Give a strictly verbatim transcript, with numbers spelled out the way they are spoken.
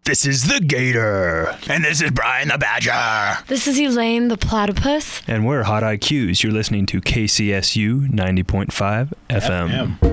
This is the Gator. And this is Brian the Badger. This is Elaine the Platypus. And we're Hot I Qs. You're listening to K C S U ninety point five F M. F M.